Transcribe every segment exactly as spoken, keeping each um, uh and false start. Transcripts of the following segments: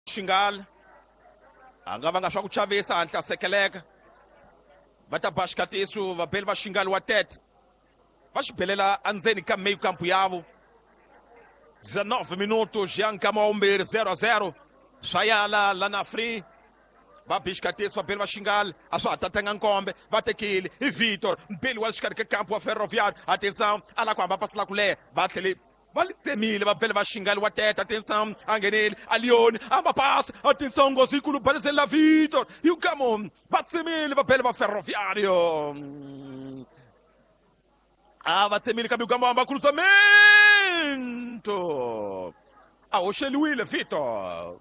Xingale a nga vanga swa ku chavisa a hlasekeleka va ta ba xikatiso vabeli va Xingale wa tete va xi belela endzeni ka meio campo yavo dezenove minutos ya nkama wumbirhi zero a zero swa yala la na free va bi xikatiso vabeli va Xingale a swa ha tatanga nkombe va tekile i Vitor mpeli wa le xikarhi ka campo wa Ferroviário atenção a la ku hamba pasila ku leha va tlhele va li tsemile vabeli va Xingale wa tete atenção a nghenile a Leone amba pasi atenção ngozi yikulu balezela Vitor you come on va tsemile vabeli va Ferroviário a va tsemile kambe ukamba hamba cruzamento a hoxeliwile Vitor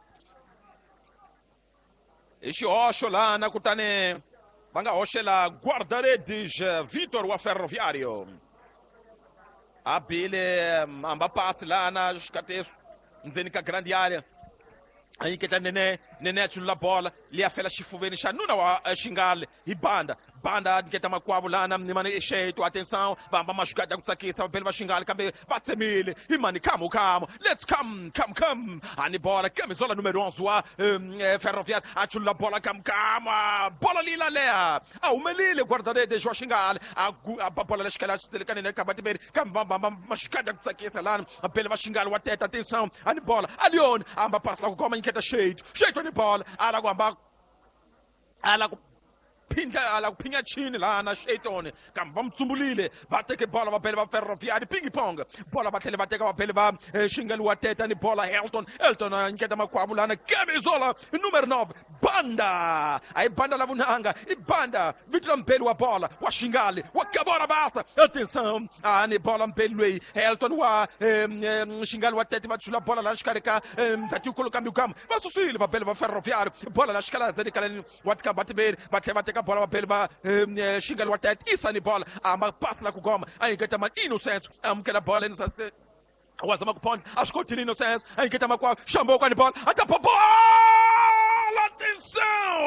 i xihoxo lana kutani va nga hoxela guarda-redes Vitor wa Ferroviário a bile amba pasi lana xikatiso ndzeni ka grande área a nyiketa nene nene a tshulula bola liya fela xifuveni xa nuna wa Xingale hi banda banda nyiketa makwavo lana ni mani i xeto atenção va hamba maxukati ya ku tsakisa vabeli va Xingale kambe va tsemile hi mani kamo kamo let's come come come a ni bola camisola numero onze wa Ferroviário a tshulula bola kam kama bola lila leha a humelile guarda-redes wa Xingale a ba bola la xikala xitelekanene ka vatimeri kambe va hamba maxukati ya ku tsakisa lana vabeli va Xingale wa tete atenção a ni bola a Leone a hamba pasi la ku koma nyiketa xeto xeto ni bola a la ku hamba a la ku phinda ala kuphinya chini lana Shayton kambe va mtsumbulile va teke bola vabeli va Ferroviário ping pong bola va tlhele va teka vabeli va Xingale wa tete ni bola Elton Elton a nyiketa makwavo lana camisola numero nove banda a hi banda la vunanga i banda vito la mpeli wa bola wa Xingale wa kabora basa atenção a ni bola mpeli loyi Elton wa Xingale wa tete va tshula bola la xikarhi ka mdzatiukulu kambe ukama va susile vabeli va Ferroviário bola la xikala ndzeni ka wa tika vatimeri va tlhela va teka bola vabeli va Xingale wa tete isa ni bola amba pasi la ku goma a nyiketa ma Innocence amukela bola Innocence wazama kuponda a swi kotile Innocence a nyiketa makwavo xamboko ni bola a tapa bola atenção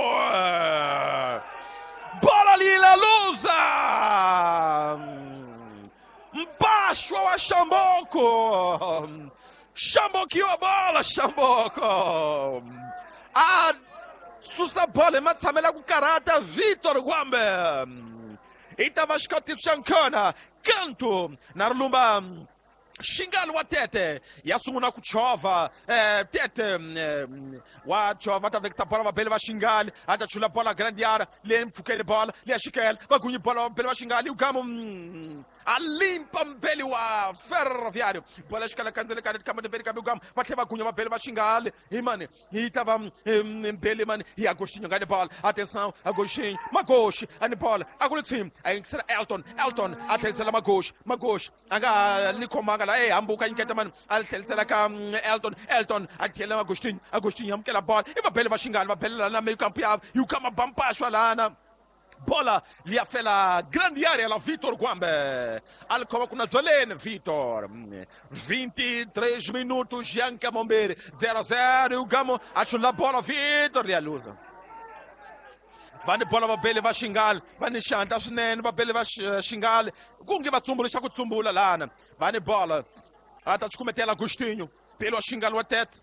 bola lila luza mbaxwa wa xamboko xambokiwa bola xamboko a susa bola ma tshamela ku karata Vitor Gwambe i tava xikatiso xa nkana canto na rilumba Xingale wa tete ya sungula ku chova eh, tete eh, wa chova ta vekisa bola vabeli va Xingale a ta chula bola grande área le mfukele bola le xikele va gunyi bola vabeli va Xingale u gamo a limpa mbeli wa Ferroviário bola xikala kandzele ka kama de ka gam va tlhela va gunya vabeli va Xingale hi mani hi ta va mbeli mani hi Agostinho ngane bola atenção Agostinho Magoshi ani bola agulitsim a ngisela Elton Elton a tlhelisela Magoshi Magoshi anga likhomanga la eh hambuka nyiketa mani a tlhelisela ka Elton Elton a tlhelela Agostinho Agostinho yamkela bola i vabeli va Xingale va belela na meio campo yavo yu kama bampashwa lana bola li a fela grande área la Vitor Gwambe alcova kuna dzolene Vitor vinte e três minutos Janka Mombere zero a zero o gamo a chula bola Vitor li a luza vani bola vabeli va Xingale vani xanta swinene vabeli va Xingale kunge va tsumbuluxa ku tsumbula lana vani bola a ta tsukumetela Agostinho pelo Xingale wa tete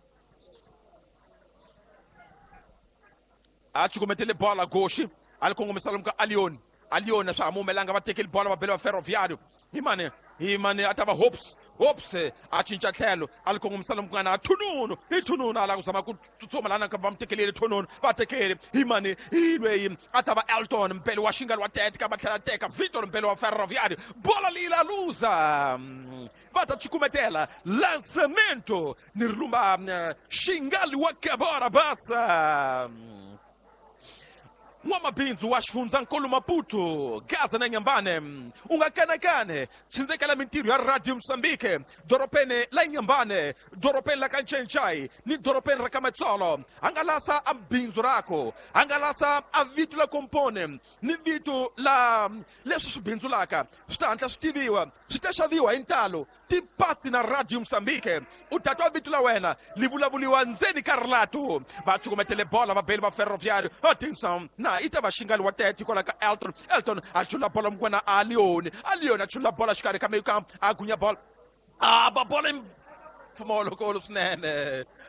a tsukumetele bola Goshi alikongomisa lomu ka Leone Leone swa mumelanga va tekeli bola vabeli va Ferroviário hi mani hi mani a ta va hopes hopes a cinca tlhelo alikongomisa lomu ka na Thununu hi Thununu ala ku zama ku tsutsuma lana ka va mtekeleli Thununu va tekeli hi mani hi lweyi a ta va Elton mpeli wa Xingale wa tete ka va tlhela teka Vitor mpeli wa Ferroviário bola lila luza va ta tsukumetela lançamento ni rumba Xingale wa kabora basa N'wamabindzu wa xifundzankulu Maputo Gaza na Nyambane ungakanakane tsindzekela mintirho ya Radio Mozambique doropeni la Nyambane doropeni la Kanchenchay ni doropeni ra Kametsolo angalasa a bindzu rako angalasa a vito la kompone ni vito la leswi swi bindzulaka swi ta hatla swi tiviwa swi ta xaviwa hi ntalo tipatsi na Radio Mozambique u tatwa vito la wena li vulavuliwa ndzeni ka rilato va cukumetele bola vabeli va Ferroviário atenção na ita va Xingale wa tete kola ka Elton Elton a chula bola mkwena a Leone a Leone a chula bola xikarhi ka meio campo a gunya bola a ba bola mfumo lokolo swinene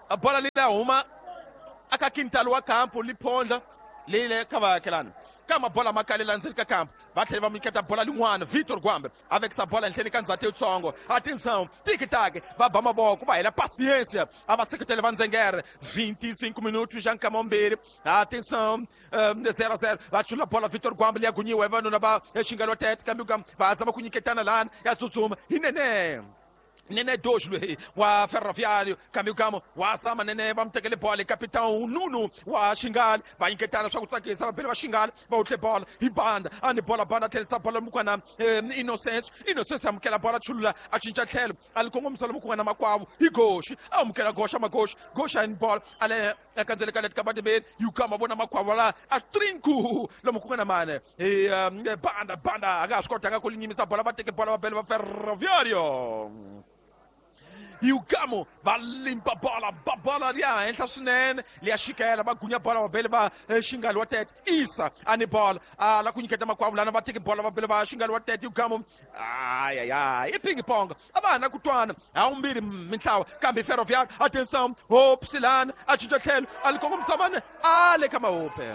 a bola lila uma aka quintalo wa campo liphondla lile kavakelana kama bola makalela ndzeni ka campo va tlhela va nyiketa bola lin'wana Vitor Gwambe avec sa bola henhleni ka ndzati yitsongo atenção tic-tac va ba mavoko va hela paciência a vaseketeli va ndzengere vinte e cinco minutos já nkama mbirhi atenção zero a zero va chula bola Vitor Gwambe liya gunyiwa hi vanhu lava xingalo tete kambe va zama ku nyiketana lana ya tsutsuma hi nene Nene Dojlu wa Ferroviário, Camilo Gamo, wa Zama Nene, vamos ter aquele bola, capitão Nuno, wa Xingal, vai inquietar só com aqui, sabe, vai Xingal, vai outra bola, e banda, ande bola, banda, tem essa bola, mukana, inocente, inocente, sabe, aquela bola chula, a gente aquele, ali como só mukana maquavo, e gosh, ah, mukana gosh, ama gosh, gosh, and bola, ale, a candeira caneta acabada de ver, e o Gamo, bona maquavo lá, a trinco, lo mukana mane, e banda, banda, a gascota, a colinha, essa bola, vai ter que bola, bela Ferroviário. E o Gamo vai limpar a bola, a bola ali, entra swinene, li axikela, va gunya bola, va bele va xingalo wa tete, isa, a ni bola, a la ku nyiketa makwavo lana va teki bola, va bele va xingalo wa tete, e o Gamo, ai, ai, ai, e ping-pong, a va na ku twana, a umbirhi mintlawa, kambe Ferroviário, atenção, hopi lana, a cinca tlhelo, a li kongomisa a le ka mahopi.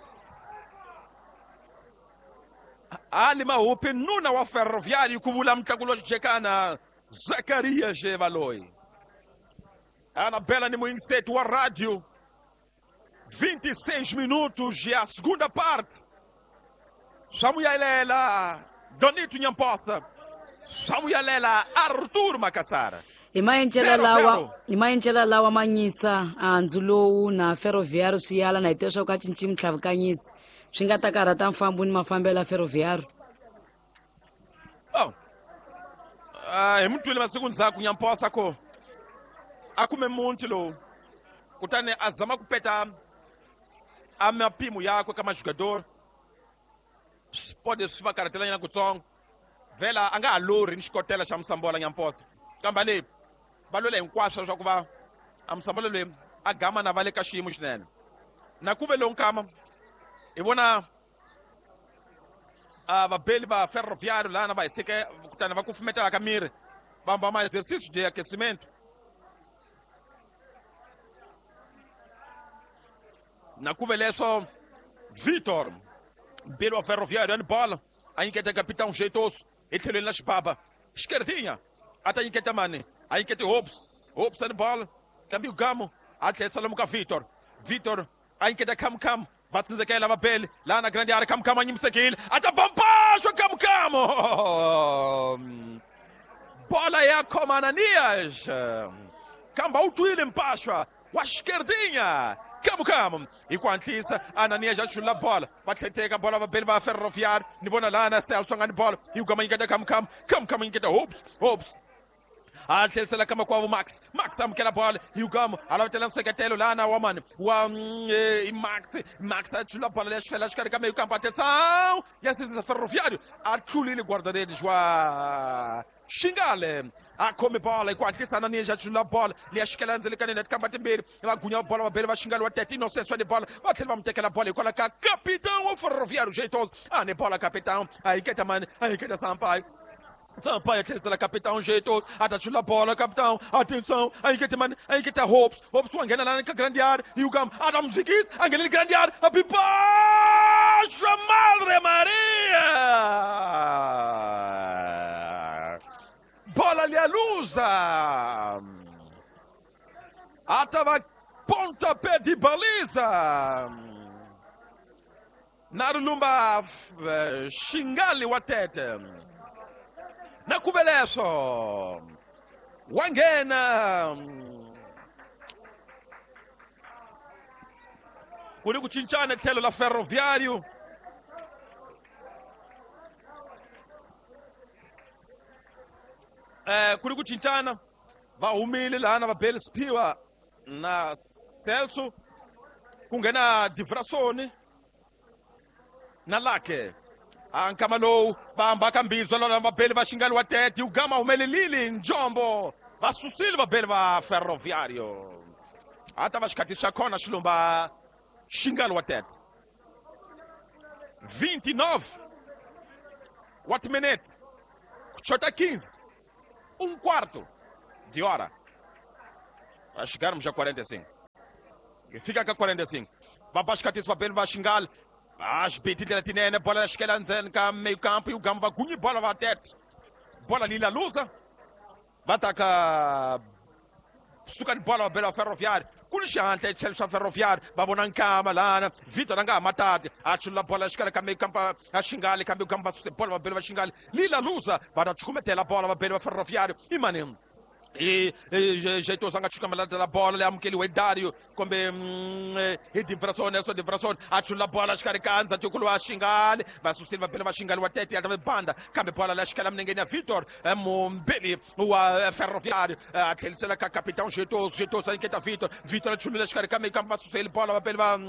A li mahopi, nuna wa Ferroviário, ku vula mutlangi lowu jekana, Zacarias Valoi. Ana Bela Nimuinseto, a rádio. vinte e seis minutos e a segunda parte. Samuyalela, Donito Nyamposa. Samuyalela, Arthur Makassara. Imaenchela lawa, imaenchela lawa manyisa andzu lowu na Ferroviário swi yala na hiteswa ka cinci mitlhavukanyisi. Swi nga ta karhata mfambo ni mafambelo ya Ferroviário. Oh. Ah, hi mutwile masiku ndzhaku Nyamposa ko a kume munti lowu kutani a zama ku peta a mapimo yakwe ka majogador pode swi va karhatelanyana kutsongo vhela a nga ha lori ni xikotela xa Msambola Nyamposa kambe leyi va lwela hinkwaswo swa ku va a Msambola loyi a gama na va le ka xiyimo xinene na ku ve lowu nkama hi vona a vabeli va Ferroviário lana va hiseke kutani va kufumetela ka miri vamba ma exercício de aquecimento na ku ve leswo Vitor mbirhi wa Ferroviário yani bola a nyiketa capitão jeitoso etlhelweni la xibaba esquerdinha a ta nyiketa mani a nyikete Hops Hops ani bola kambe o Gamo a tlherisa lomu ka Vitor Vitor a nyiketa Kamkam va tsindzekela vabeli laha na grande área Kamkam a nyimisekile a ta bampaxo Kamkam bola ya khoma Ananias kamba u twile mpaxwa wa esquerdinha Kamkam hi ku hatlisa Ananias a chula bola va tlheteka bola vabeli va Ferroviário ni vona lana se alswangani bola hi ku gama nyiketa Kamkam Kamkam nyiketa Hops Hops a tlherisela ka makwavo Max Max amukela bola hi ku gama a lavetela nseketelo lana wa mani wa Max Max a chula bola leya xifela xikarhi ka meio campo atenção ya sirisa Ferroviário a tlulile guarda-redes wa Xingale a come bola hi ku hatlisa Ananias a chula bola leya xikela ndzeni ka nene tikamba timbirhi va gunya bola vabeli va Xingale wa tete inocência ni bola va tlhela va mu tekela bola hikwalaho ka capitão wa Ferroviário jeitoso a ni bola capitão a yiketa mani a yiketa Sampaio Sampaio tlherisela capitão jeitoso a ta chula bola capitão atenção a yikete mani a yiketa Hops Hops wa nghena lana ka grande área hi ku gama a ta mu jikisa a nghena ni grande área a pipaxa Madre Maria bola ali a lusa a tava pontapé de baliza na Lumba Xingale wa tete na kubeleso wangena kuri ku cincana tlhelo la Ferroviário eh kuri ku cincana va humile lana vabeli Siphiwa na Celso ku nghena Divrasoni na Lake a nkama lowu va hamba ka mbizwa lona vabeli va Xingale wa tete u Gama humelelile Njombo va susile vabeli va Ferroviário a ta va xikhathi xa khona xilumba Xingale wa tete vinte e nove wa timinete ku chota quinze um quarto de hora a chegarmos a quarenta e cinco. E fica com quarenta e cinco. Vai para Xcatiço, vai bem, vai xingar. As betidas da Tinene, bola acho que ela entra no meio campo e o Gamba Gunhi, bola vai até. Bola ali na lusa. Vai atacar. Suka de bola bela ferroviário. Kulishante, Chelsea ferroviário. Babonan cama lá. Vitor Anga matado. Achula bola acho que ela meio campo a xingar, cambio Gamba bola bela xingar. Lila lusa. Vai dar cometer a bola bela ferroviário. E manem. E jeito sanga chuka malada la bola le amkeli wedario kombe e divrazione so divrazione achulla bola shikarikanza tukulu ashingale basusilva pela bashingali watete ya banda kambe bola la shikala mnengeni Vitor Mombeli wa ferroviário athelisela ka capitão jeito jeito sa inketa Vitor Vitor achulla shikarika me kamba susel bola pela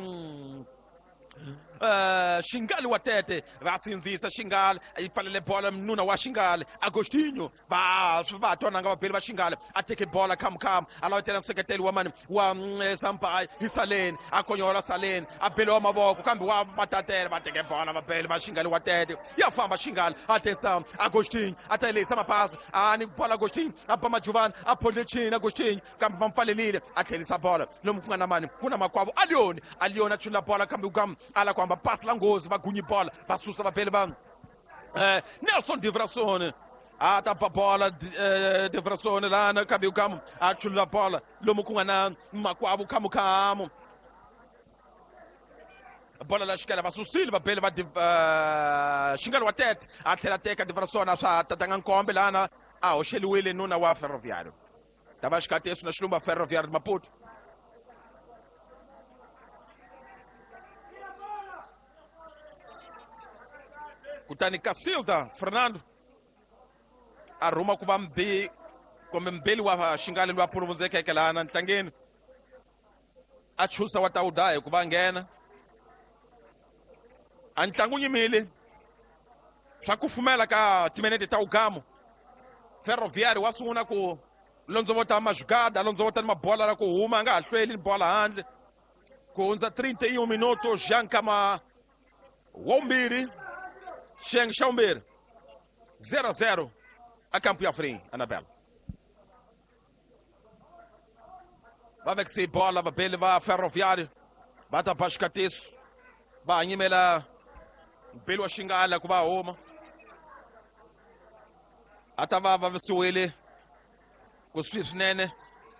Uh, Xingali watete vatsinzisa Xingali ipalele bola mnuna wa Xingali Agostinho va va tona nga vapeli va Xingali ateke bola kam kam alawetela sekreteli wa mani wa Sampaio Isaleni akonyola Saleni abelo wa mavoko kambe wa matatele vateke bola vapeli va Xingali watete ya famba Xingali atenção Agostinho atelisa mapasa ani bola Agostinho abama Giovanni apodechina Agostinho kambe vampalelile atelisa bola lomu kuna mani kuna makwavo alioni aliona chula bola kambe ugam ala kwamba passa la ngozi bagunyi bola basusa vapele va eh, Nelson Divrazione a tapa bola eh, Divrazione lá na cabe o camo a chula bola lomu kunga na makwavo kamu kamu bola la shikela basusil vapele va uh, xingalo watete a telateca Divrazione a tatanga nkombe lá na a oxeliwile nuna wa ferroviário tava Xcatiço na xilumba ferroviário de Maputo. Kutani Cacilda, Fernando. Arruma kuba mbe kome mbeli wa Xingali wa puruvunze ke kala na ntlangeni. Achusa wata udaye kuba ngena. Antlangu nyimile. Swa kufumela ka timenete ta ugamo. Ferroviário wasunguna ku lonzo vota majugada, lonzo vota ma bola la ku huma nga hlweli bola handle. Ku unza trinta e um minutos jankama wombiri. Xeng Xiaomir zero a zero a campo Afrim, Anabela. Vai ver que se bola, vai pele, vai ferroviário, vai tapar Xcatiço, vai animela, pelo a xingala, que vai oma. Atava vai ver se o ele, com os nene,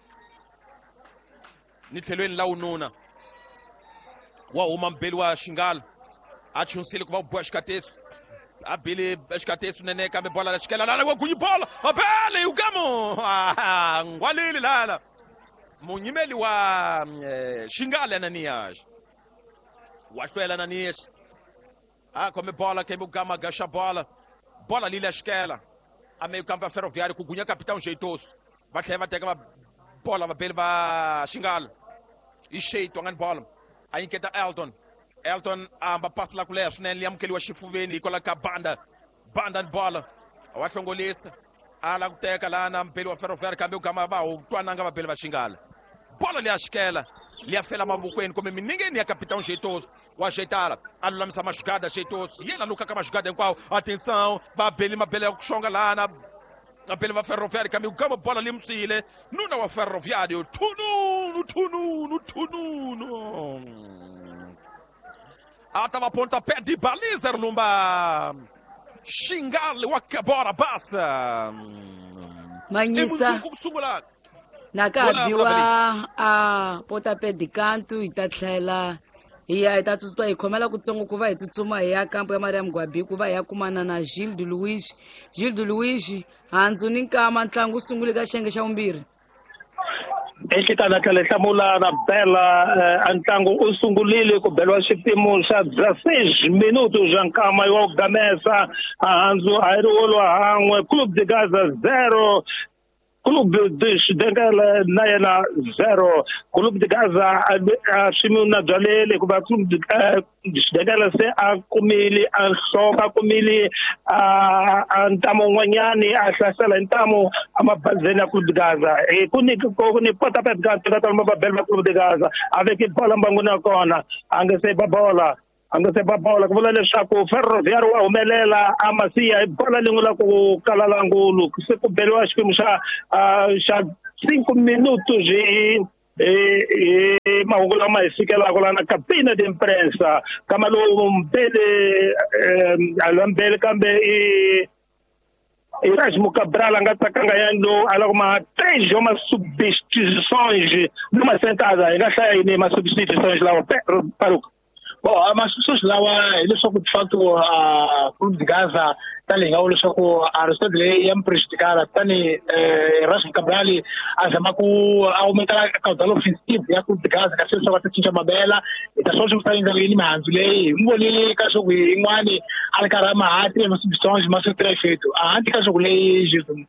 nitelo lá o nona. O oma pelo a xingala, acho um selo que vai o Xcatiço. A Billy Xcatiço nene kambe bola la shikela la wagunyi bola abele ugamo ngwalili lala munyimeli wa Xingali nanias washwela nanias a come bola que ugama gasha bola bola lila shikela a meio campo ferroviário com gunha capitão jeitoso vai ter vai ter uma bola vai bele va Xingali e jeito ngan bola aí que tá Elton Elton amba passa lá com o Lef, né? Liam que ele acha fuveni, coloca banda, banda de bola. O acho angolês, a lá teca lá na pelo ferroviário cambiou camava, o tuananga vai pelo Xingali. Bola ali a esquela, ali a fela mabuqueno, como ninguém é capitão jeitoso, o ajeitar, a lama essa machucada jeitoso, e ela nunca com a machucada em qual, atenção, vai pelo uma pelo chonga lá na a pelo ferroviário cambiou cama bola ali musile, não não o ferroviário, tunu, tunu, tunu. Ah, tava pontapé de baliza lumba Xingali wakabora basa Manyisa nakabiwa a pontapé de canto itatlhela iya itatsutwa ikhomela kutsongo kuva hi tsutsuma hi ya kampo ya Mariam Gwabi kuva hi ya kumana na Gilles de Luigi Gilles de Luigi handzu ni nkama ntlangu u sungule ka xiyenge xa vumbirhi. Ekitana tlhela hlamula na bela ntlangu u sungulile ku beliwa xipimo xa dezesseis minutos xa nkama yo gamesa handzu a hi ri wolo han'we Club de Gaza zero Club de Xidengele na yena zero Club de Gaza a swimuna byalele ku va Club de Xidengele se a kumile a hloka kumile a ntamo n'wanyani a hlasela ntamo amabazeni ya Club de Gaza e ku ni ku ni pota pet ga tika mababel ma Club de Gaza avec bola mbanguni ya kona a nga se babola anga se babola ku vula leswaku ferroviário wa humelela a masiya bola lingula ku kalala ngulu se ku beliwa xipimo xa xa cinco minutos e e e mahungu lama hi fikelaka la na kabina de imprensa kama lowu Mbele alambele kambe i Erasmo Cabral anga tsakangayando alakuma três uma substituições numa sentada engahlaya yini ma substituições lawa Paruca. Bom, mas pessoas lá, eles só que de facto a Clube de Gaza está ligado, eles só que a Rostov de ia me prejudicar, está ni Erasmo Cabral a chamar com aumentar a cautela ofensiva e a Clube de Gaza, que a seleção vai ter que chamar bela, e está só que está indo ali, mas ali, um bolinho, caso que em Wani, Alcarama, há três substituições, mas o que é feito, a anti-caso que lei, Jesus,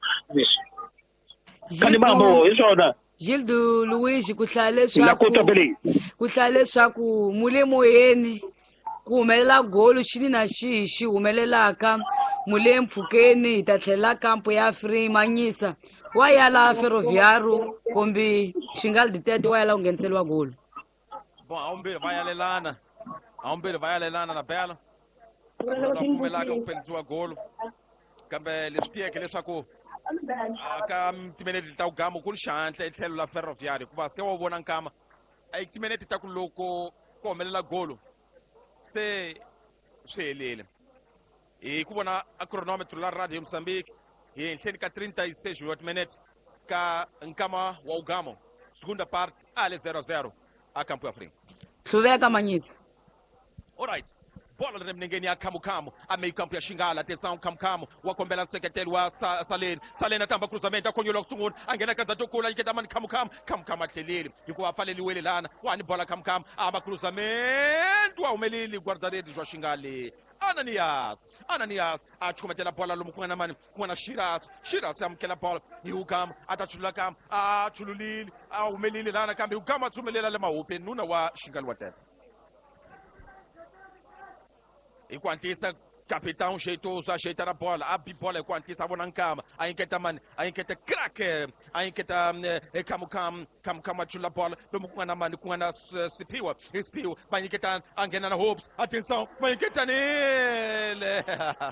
Canimambo, isso é Gildo Luigi kuhlala leswaku kuhlala leswaku mule moyeni ku humelela golu xini na xihi xi humelelaka mule mpfhukeni hi ta tlhela kampo ya Free Manyisa wa yala Ferroviário kumbe Xingal Ditete wa yala ku ngheniseliwa golu. Bom, aumbele vai alelana aumbele vai alelana na bela não pfumelaka ku penisiwa golu kambe leswi tiyeke leswaku aka timinete ta ku gama ku ri xandla etlhelo la Ferroviário hikuva se wa vona nkama a hi timinete ta ku loko ku humelela golu se swi helile hi ku vona a cronometro la radio Moçambique hi henhleni ka trinta e seis minutes ka nkama wa ugamo segunda parte ale zero a zero a campo ya Free. Hluveka Manyisa. Alright. Bola na ninguém a Camucamo, a meio campo ya Xingala, atenção Camucamo, o Acombela secretário a Salene, Salene tamba cruzamento, a Conholo Sungun, a Angena Kazatokula, e que taman Camucamo, Camucamo atlelele, e com a Falele Welelana, o Anibola Camucamo, a cruzamento, ao Melili, guarda-redes do Xingali. Ananias, Ananias, a cometer a bola no Mani, Mona Shiraz, Shiraz, am que a bola, e o Cam, a Tachulacam, a Chululil, ao Melili Lana Cam, o Cam, a Sumelela Lema, o Penuna, o Xingalwatet. Enquanto isso, capitão jeitoso ajeita a bola, a bola enquanto isso, a bola na cama, a inquieta man, a inquieta craque, a inquieta camukam, camukam a chula bola, no mucana man, com a spiwa, spiwa, vai inquieta angena na hopes, atenção, vai inquieta nele.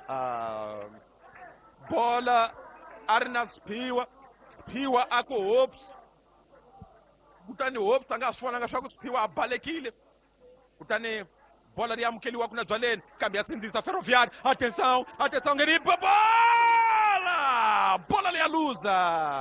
Bola, arna spiwa, spiwa ako hopes, utani hopes, anga fona anga shaku spiwa a balekile, utani bola liamkeliwa kuna Zwaleni kambi yasinzisa Ferroviário, atenção, atenção ngeripa bola bola lialuza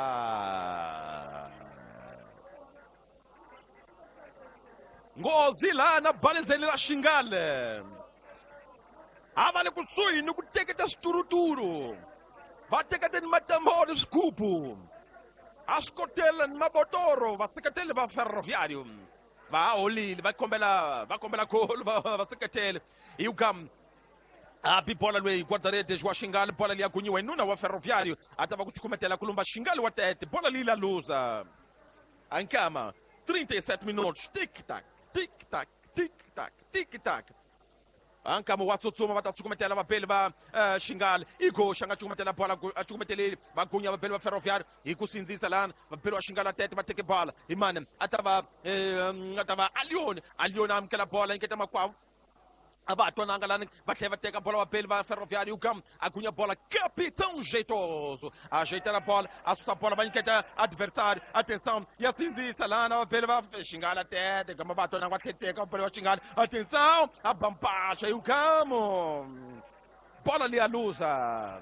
ngozi la na balizeni la Xingale avale kusui ni kuteketa situruturu vatekete ni matamoro scupo ascotela ni mabotoro vaseketele va Ferroviário va olile va kombela va kombela gol va seketele e o Gam a bola lwe guarda-redes wa Xingale bola li agunyiwa nuna wa Ferroviário atava kuchukumetela kulumba Xingale wa tete bola li la luza ankama trinta e sete minutos tic tac tic tac tic tac tic tac ankama wa tsotsoma va ta chukumetela va bele va Xingale iko xanga chukumetela bola a chukumetele va gunya va bele va Ferroviário e kusinzisa lana va bele wa Xingale tete va teke bola imane atava atava alione alione amkela bola inketa makwao abato nangalana va tlhela va teka bola va bele va Ferroviário o Gam agunya bola capitão jeitoso ajeita a bola asusa bola va inketa adversário atenção e asinzisa lana va bele va Xingale tete kama bato nanga va teka bola va Xingale atenção a bampacha e o Gam bola ali a luza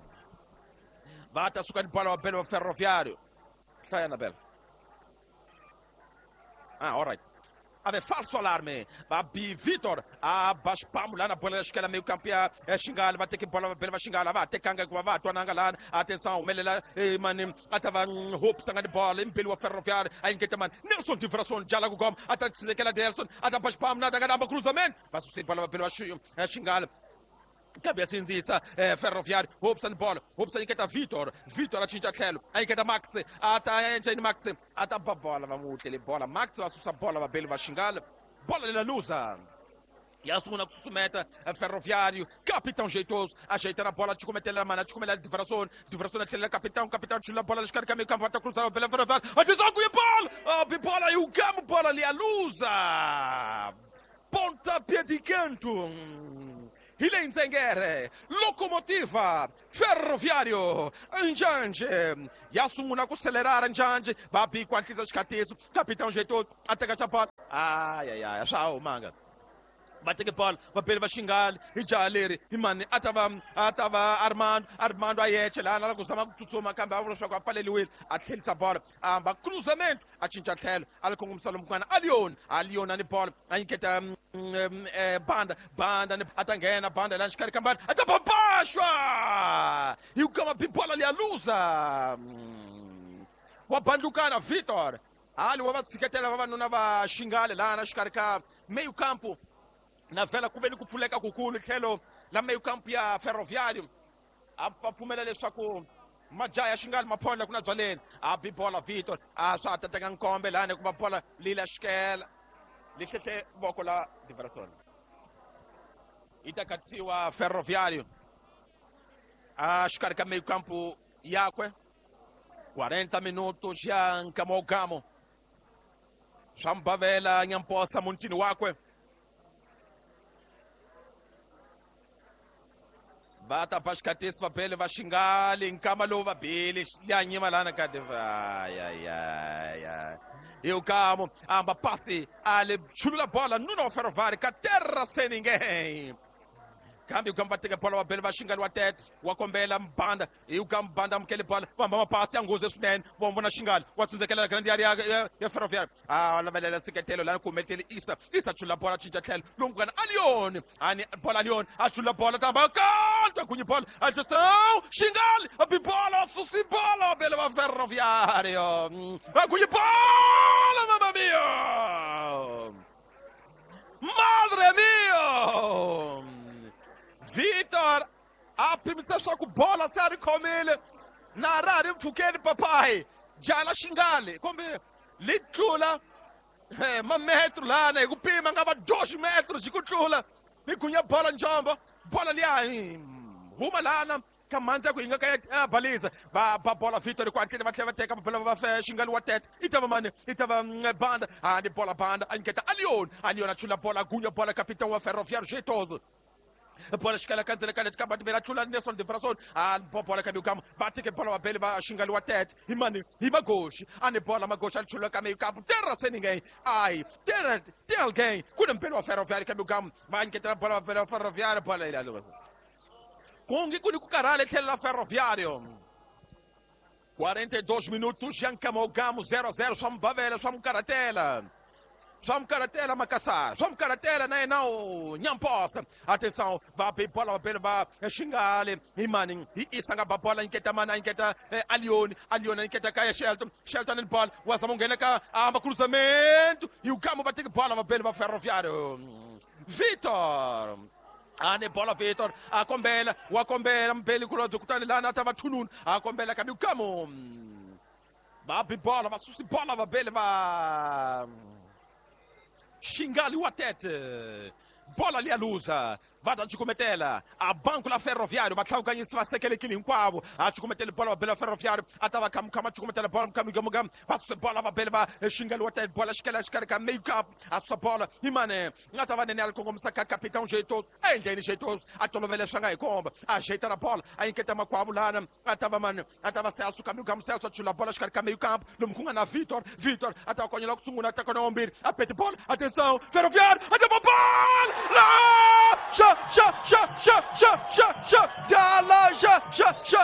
va ta suka bola va bele va Ferroviário sai na bela ah all right ave falso alarme va bi Vitor a bashpamu lá na bola esquerda meio campo é Xingale vai ter que bola pela Xingale vai ter canga com va tonanga lá atenção melela mani atava hope sanga de bola impelo o Ferroviário aí que man Nelson de Frason diálogo com ata naquela Derson ata bashpamu nada ganhava cruzamento vai suceder bola pela Xingale cabeça indisa Ferroviário hopsa de bola hopsa inquieta Vitor Vitor atinge tlhelo a inquieta Max ata entra em Max ata bola vamos tele bola Max asusa bola va bele va Xingale bola na luza e a segunda susumeta Ferroviário capitão jeitoso ajeita a bola de cometer a mana de cometer de Frason de Frason tlhelo capitão capitão tira a bola de carga meio campo ata cruzar pela Ferroviário atenção com a bola a bola e o Gam bola ali a luza pontapé de canto hi le Ntsengere, Locomotiva, Ferroviário, Njanje, ya sungula ku accelerara Njanje, va bikwa nhlisa xikatiso, capitão jeitoso, a teka chapala. Ai ai ai, swa humanga. Va teke bola, va bele va xingale, hi jaha leri, hi mani a ta va a ta va Armando, Armando a yeche lana la ku zama ku tsutsuma kambe a vula leswaku a pfaleliwile, a tlhelisa bola, a hamba cruzamento, a cinca tlhelo, a le kongomisa lomu kwana, a Leon, a Leon a ni bola, a nyiketa banda, banda a ta nghena, banda lani xikarhi kambani, a ta babaxwa! Hi ku kama bola liya luza! Wa bandlukana Vitor, ali wa va tshiketela vavanuna va xingale lana xikarhi ka meio campo, na vela ku ve ni ku pfuleka kukulu tlhelo la meio campo ya Ferroviário, a pfumela leswaku majaha ya xingale maphonla ku na byaleni, a bi bola Vitor, a swa ta teka nkombe lani ku va bola lila xikela li hlehle voko la Diverson. Yi ta katsiwa Ferroviário a xikarhi ka meio campo yakwe, quarenta minutos ya nkamogamo swa mbavela Nyamposa muntini wakwe. Va ta ba xikatisi va bele va xingale nkama lowu va bele liya nyima lana ka ai ai ai ai e o Gamo amba pasi ale chulula bola Nuno Ferroviário ka terra sem ninguém. Kambe o Gamo va teka bola va bele va xingale wa tete wa kombela mbanda e o Gamo banda amukele bola vamba mapasi ya nghozi swinene va vona xingale wa tsundzekela grande area ya, ya Ferroviário a lavelela seketelo lana ku humeleteli Isa Isa chulula bola cinca tlhelo lomu kana a Leon ani bola Leon a chulula bola tamba kanto kunyi bola atenção xingale a bibola susi bola bele va Ferroviário a kunyi bola mamma mia madre mia Vitor a pimisa só com bola sari komile na rari mfukeni papai jala xingale kombe litlula eh ma metro lana ku pima nga va dois metros ku tlula ni kunya bola njombo bola liya huma lana kamanza ku inga ka baliza ba ba bola Vitor ku antile va tlhela va teka bola va fe xingale wa tete itava mani itava banda a ni bola banda a nyiketa a Leon a Leon a chula bola gunya bola capitão wa Ferroviário jeitoso bola xikala kantele kale tkaba tibera chula Nelson Diverson a bola ka meio campo va teke bola wa bele va xingale wa tete hi mani hi magoshi a ni bola magoshi a chula ka meio campo terra sem ninguém ai terra tem alguém quando pelo wa Ferroviário ka meio campo va nyiketa bola wa bele Ferroviário bola ila luza kongi kuni ku karale tlhelo la Ferroviário. quarenta e dois minutos já nkamogamo zero a zero swa mbavela swa mkaratela swa mkaratela Makassar swa mkaratela na não Nyamposa. Atenção, va be bola va va xingale imani hi isanga ba bola nketa mana nketa a Leon a Leon nketa ka Shelton Shelton en bola wa zamongena ka amba cruzamento e o Gamo va ter bola va bele va Ferroviário. Vitor ane bola Vitor a kombela wa kombela mbele kulo kutani lana tava tunun a kombela ka Gamo va be bola va susi bola va bele va xingale wa tete bola ali a luza va ta cometela a banco la Ferroviário va tlhauka nyisi va sekele kili hinkwavo a cometela bola va bele Ferroviário a ta va kam kama cometela bola kam gam gam va susa bola va bele va xingale wa tete bola xikela xikara ka meio campo a susa bola imane nga ta va nene al kongomisa ka capitão jeitoso a endleni jeitoso a tolovele xanga ikomba a jeita na bola a inketa makwavo lana a ta va mane a ta va Celso ka meio campo Celso a chula bola xikara ka meio campo lomu kunga na Vitor Vitor a ta konyela kusungula a ta kona ombiri a pete bola atenção Ferroviário a ta va bola lá já já já já já já já já já já